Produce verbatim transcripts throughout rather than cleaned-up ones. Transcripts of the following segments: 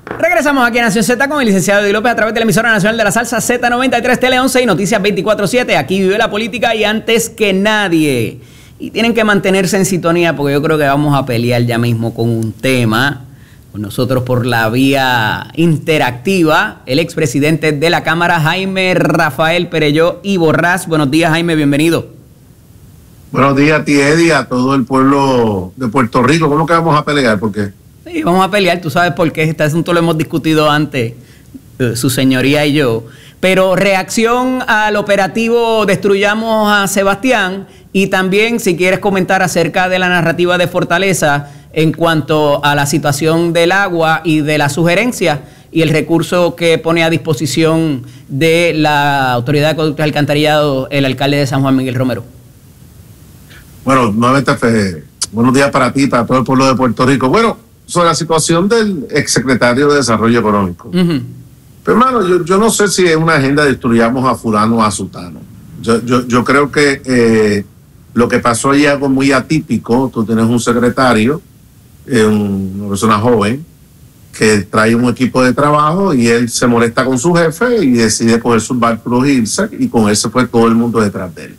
Regresamos aquí a Nación Z con el licenciado Eddie López a través de la emisora nacional de la salsa Z noventa y tres, Tele once y Noticias veinticuatro siete. Aquí vive la política y antes que nadie. Y tienen que mantenerse en sintonía porque yo creo que vamos a pelear ya mismo con un tema. Con nosotros por la vía interactiva, el expresidente de la Cámara, Jaime Rafael Perelló y Borrás. Buenos días, Jaime, bienvenido. Buenos días a ti, Eddie, a todo el pueblo de Puerto Rico. ¿Cómo que vamos a pelear? ¿Por qué? Sí, vamos a pelear, tú sabes por qué. Este asunto lo hemos discutido antes, su señoría y yo. Pero reacción al operativo Destruyamos a Sebastián y también si quieres comentar acerca de la narrativa de Fortaleza en cuanto a la situación del agua y de la sugerencia y el recurso que pone a disposición de la Autoridad de Acueductos y Alcantarillado el alcalde de San Juan, Miguel Romero. Bueno, nuevamente, Fe, buenos días para ti, para todo el pueblo de Puerto Rico. Bueno, sobre la situación del exsecretario de Desarrollo Económico. Uh-huh. Pero, hermano, yo, yo no sé si es una agenda destruyamos a fulano o a sutano. Yo, yo, yo creo que eh, lo que pasó ahí es algo muy atípico. Tú tienes un secretario, eh, una persona joven, que trae un equipo de trabajo y él se molesta con su jefe y decide coger sus bártulos e irse, y con él se fue todo el mundo detrás de él.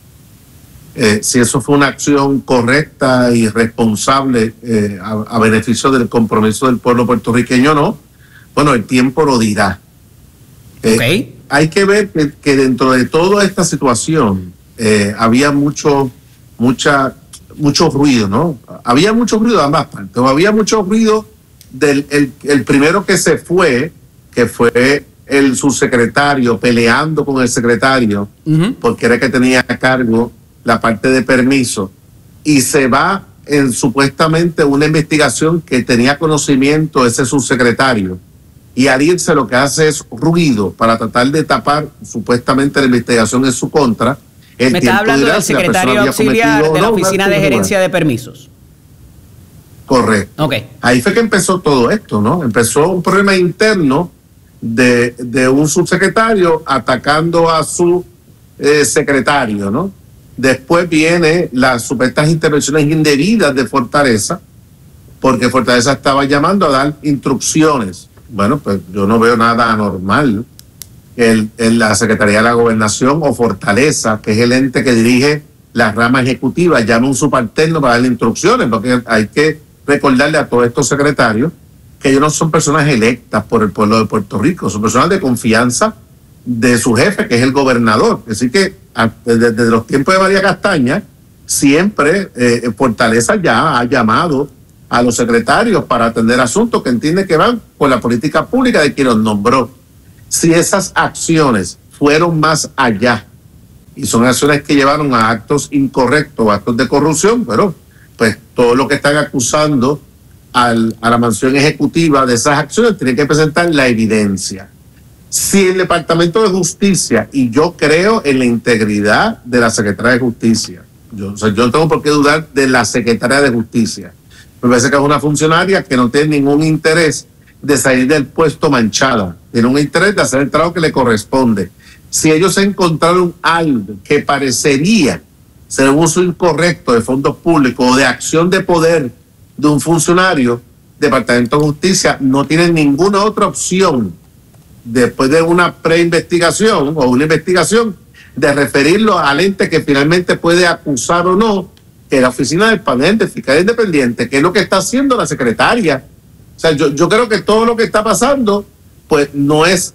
Eh, si eso fue una acción correcta y responsable eh, a, a beneficio del compromiso del pueblo puertorriqueño, no, bueno, el tiempo lo dirá. Eh, okay. Hay que ver que, que dentro de toda esta situación eh, había mucho, mucha, mucho ruido, ¿no? Había mucho ruido de ambas partes, o había mucho ruido del el, el primero que se fue, que fue el subsecretario peleando con el secretario, uh-huh. porque era que tenía a cargo la parte de permiso, y se va en supuestamente una investigación que tenía conocimiento ese subsecretario, y al irse lo que hace es ruido para tratar de tapar supuestamente la investigación en su contra. El Me está hablando del secretario auxiliar de la Oficina de Gerencia de Permisos. Correcto. Okay. Ahí fue que empezó todo esto, ¿no? Empezó un problema interno de, de un subsecretario atacando a su eh, secretario, ¿no? Después viene las supuestas intervenciones indebidas de Fortaleza, porque Fortaleza estaba llamando a dar instrucciones. Bueno, pues yo no veo nada anormal en, en la Secretaría de la Gobernación o Fortaleza, que es el ente que dirige la rama ejecutiva, llama a un subalterno para darle instrucciones, porque hay que recordarle a todos estos secretarios que ellos no son personas electas por el pueblo de Puerto Rico, son personas de confianza de su jefe, que es el gobernador. Así que desde, desde los tiempos de María Castaña, siempre eh, Fortaleza ya ha llamado a los secretarios para atender asuntos que entiende que van con la política pública de quien los nombró. Si esas acciones fueron más allá y son acciones que llevaron a actos incorrectos, actos de corrupción, pero pues todo lo que están acusando al, a la mansión ejecutiva de esas acciones tiene que presentar la evidencia. Si el Departamento de Justicia, y yo creo en la integridad de la Secretaria de Justicia, yo, o sea, yo no tengo por qué dudar de la Secretaria de Justicia, me parece que es una funcionaria que no tiene ningún interés de salir del puesto manchada, tiene un interés de hacer el trabajo que le corresponde. Si ellos encontraron algo que parecería ser un uso incorrecto de fondos públicos o de acción de poder de un funcionario, Departamento de Justicia no tiene ninguna otra opción después de una preinvestigación o una investigación de referirlo al ente que finalmente puede acusar o no, que es la Oficina del Panel de Fiscal Independiente, que es lo que está haciendo la secretaria. O sea, yo, yo creo que todo lo que está pasando, pues no es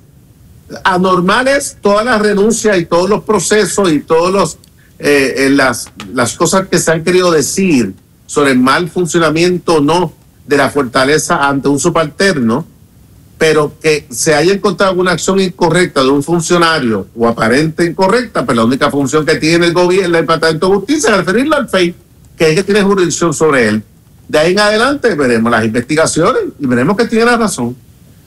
anormal, es todas las renuncias y todos los procesos y todos los eh, las, las cosas que se han querido decir sobre el mal funcionamiento o no de la Fortaleza ante un subalterno, pero que se haya encontrado alguna acción incorrecta de un funcionario o aparente incorrecta, pues la única función que tiene el gobierno, el Departamento de Justicia, es referirlo al F E I, que es que tiene jurisdicción sobre él. De ahí en adelante veremos las investigaciones y veremos que tiene la razón.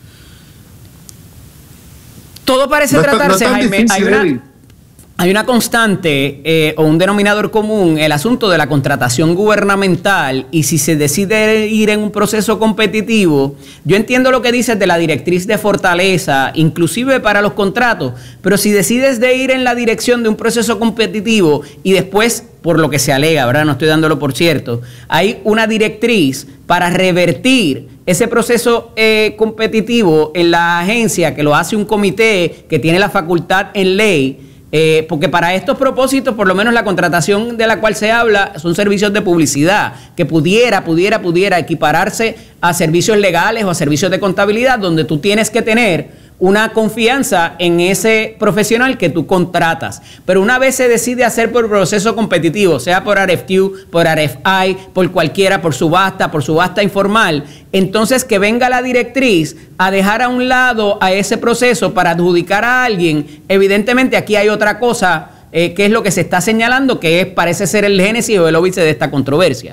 Todo parece no tratarse, no Jaime, hay una, hay una constante eh, o un denominador común, el asunto de la contratación gubernamental, y si se decide ir en un proceso competitivo, yo entiendo lo que dices de la directriz de Fortaleza, inclusive para los contratos, pero si decides de ir en la dirección de un proceso competitivo y después, por lo que se alega, ¿verdad? No estoy dándolo por cierto, hay una directriz para revertir ese proceso eh, competitivo en la agencia, que lo hace un comité que tiene la facultad en ley, eh, porque para estos propósitos, por lo menos la contratación de la cual se habla, son servicios de publicidad, que pudiera, pudiera, pudiera equipararse a servicios legales o a servicios de contabilidad, donde tú tienes que tener una confianza en ese profesional que tú contratas. Pero una vez se decide hacer por proceso competitivo, sea por R F Q, por R F I, por cualquiera, por subasta, por subasta informal, entonces que venga la directriz a dejar a un lado a ese proceso para adjudicar a alguien. Evidentemente aquí hay otra cosa eh, que es lo que se está señalando, que es, parece ser el génesis o el óbice de esta controversia.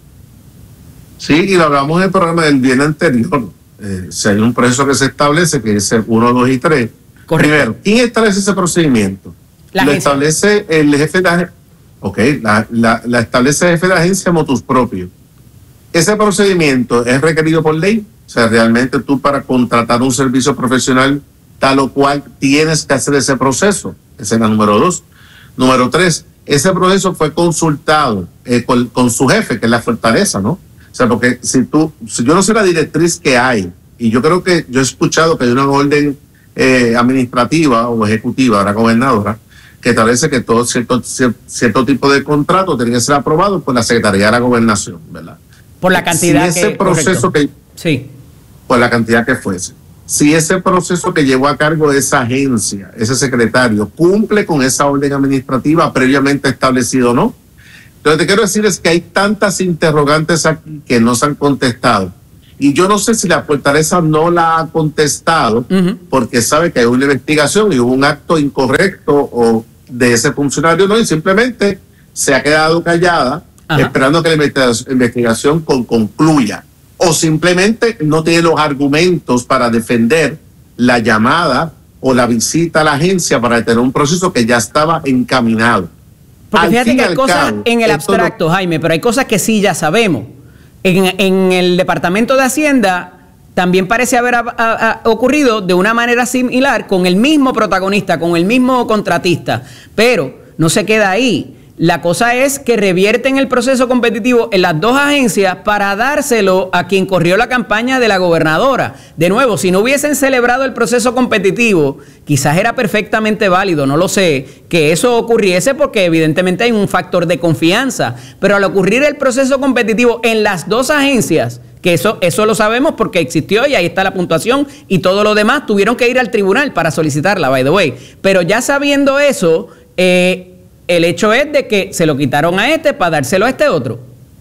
Sí, y lo hablamos en el programa del bien anterior. Eh, si hay un proceso que se establece, que es el uno, dos y tres. Correcto. Primero, ¿quién establece ese procedimiento? La lo agencia. Establece el jefe de agencia. Ok, la, la, la establece el jefe de agencia motus propio. ¿Ese procedimiento es requerido por ley? O sea, realmente tú para contratar un servicio profesional tal o cual tienes que hacer ese proceso. Esa es la número dos. Número tres, ese proceso fue consultado eh, con, con su jefe, que es la fortaleza, ¿no? O sea, porque si tú, si yo no sé la directriz que hay, y yo creo que yo he escuchado que hay una orden eh, administrativa o ejecutiva, ahora gobernadora, que establece que todo cierto, cierto, cierto tipo de contrato tiene que ser aprobado por la Secretaría de la Gobernación, ¿verdad? Por la cantidad si ese que... proceso correcto. que... Sí. Por la cantidad que fuese. Si ese proceso que llevó a cargo esa agencia, ese secretario, cumple con esa orden administrativa previamente establecida o no. Lo que te quiero decir es que hay tantas interrogantes aquí que no se han contestado. Y yo no sé si la fortaleza no la ha contestado uh-huh. porque sabe que hay una investigación y hubo un acto incorrecto o de ese funcionario, no, y simplemente se ha quedado callada uh-huh. esperando que la investigación con, concluya. O simplemente no tiene los argumentos para defender la llamada o la visita a la agencia para tener un proceso que ya estaba encaminado. Porque fíjate que hay cosas en el abstracto, Jaime, pero hay cosas que sí ya sabemos. En, en el Departamento de Hacienda también parece haber a, a, a ocurrido de una manera similar con el mismo protagonista, con el mismo contratista, pero no se queda ahí. La cosa es que revierten el proceso competitivo en las dos agencias para dárselo a quien corrió la campaña de la gobernadora. De nuevo, si no hubiesen celebrado el proceso competitivo, quizás era perfectamente válido, no lo sé, que eso ocurriese porque evidentemente hay un factor de confianza. Pero al ocurrir el proceso competitivo en las dos agencias, que eso, eso lo sabemos porque existió y ahí está la puntuación y todo lo demás, tuvieron que ir al tribunal para solicitarla, by the way. Pero ya sabiendo eso, eh, el hecho es de que se lo quitaron a este para dárselo a este otro.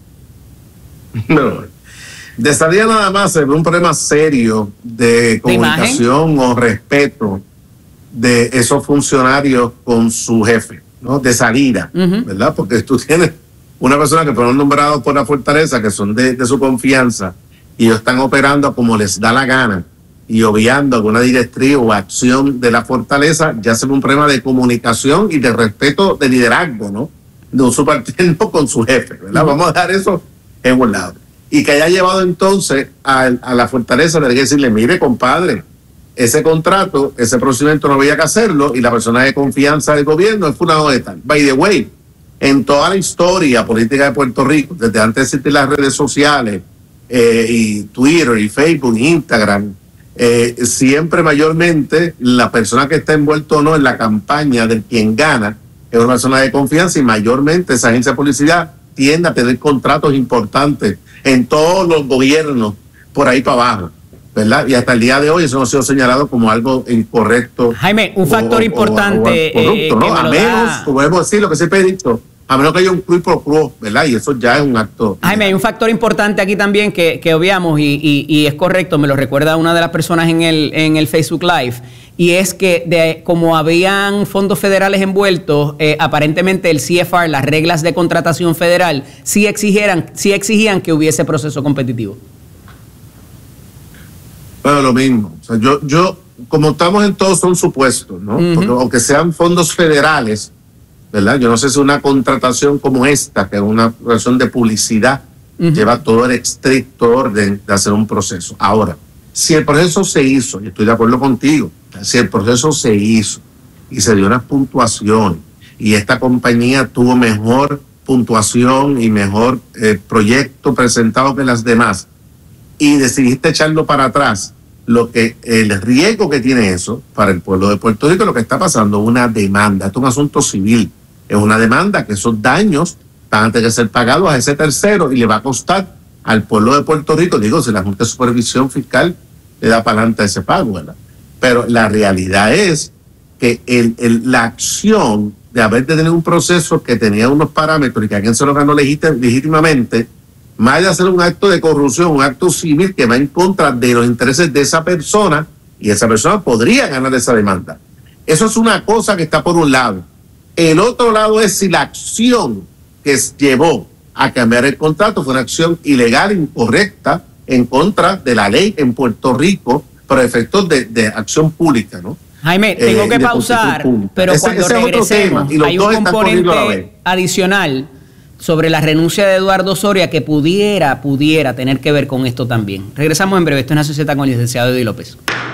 No. De salida nada más se ve un problema serio de comunicación o respeto de esos funcionarios con su jefe, ¿no? De salida, uh-huh. ¿verdad? Porque tú tienes una persona que fueron nombrados por la fortaleza, que son de, de su confianza, y ellos están operando como les da la gana y obviando alguna directriz o acción de la fortaleza, ya se ve un problema de comunicación y de respeto de liderazgo, ¿no? De un subalterno con su jefe, ¿verdad? Uh-huh. Vamos a dejar eso en un lado. Y que haya llevado entonces a, a la fortaleza de decirle, mire, compadre, ese contrato, ese procedimiento no había que hacerlo, y la persona de confianza del gobierno es fulano de tal. By the way, en toda la historia política de Puerto Rico, desde antes de existir las redes sociales, eh, y Twitter, y Facebook, y Instagram, Eh, siempre mayormente la persona que está envuelto o no en la campaña del quien gana es una persona de confianza, y mayormente esa agencia de publicidad tiende a tener contratos importantes en todos los gobiernos por ahí para abajo, ¿verdad? Y hasta el día de hoy eso no ha sido señalado como algo incorrecto. Jaime, un factor o, importante o, o corrupto, ¿no? A menos, da... podemos decir lo que siempre he dicho, a menos que haya un quid pro quo, ¿verdad? Y eso ya es un acto. Jaime, hay un factor importante aquí también que, que obviamos y, y, y es correcto, me lo recuerda una de las personas en el, en el Facebook Live, y es que de, como habían fondos federales envueltos, eh, aparentemente el C F R, las reglas de contratación federal, sí exigieran, sí exigían que hubiese proceso competitivo. Bueno, lo mismo. O sea, yo, yo, como estamos en todos son supuestos, ¿no? Uh-huh. Porque aunque sean fondos federales, ¿verdad? Yo no sé si una contratación como esta, que es una relación de publicidad, uh-huh. lleva todo el estricto orden de hacer un proceso. Ahora, si el proceso se hizo, y estoy de acuerdo contigo, si el proceso se hizo y se dio unas puntuaciones y esta compañía tuvo mejor puntuación y mejor eh, proyecto presentado que las demás, y decidiste echarlo para atrás, lo que el riesgo que tiene eso para el pueblo de Puerto Rico, lo que está pasando es una demanda, esto es un asunto civil, es una demanda que esos daños van a tener que ser pagados a ese tercero y le va a costar al pueblo de Puerto Rico, digo, si la Junta de Supervisión Fiscal le da para adelante ese pago, ¿verdad? Pero la realidad es que el, el, la acción de haber de tener un proceso que tenía unos parámetros y que alguien se lo ganó legítim, legítimamente, más allá de hacer un acto de corrupción, un acto civil que va en contra de los intereses de esa persona, y esa persona podría ganar esa demanda. Eso es una cosa que está por un lado. El otro lado es si la acción que llevó a cambiar el contrato fue una acción ilegal, incorrecta, en contra de la ley en Puerto Rico, por efectos de, de acción pública, ¿no? Jaime, tengo eh, que pausar, pero ese, cuando ese regresemos hay un componente adicional sobre la renuncia de Eduardo Soria que pudiera, pudiera tener que ver con esto también. Regresamos en breve. Esto es Nación Z con el licenciado Eddie López.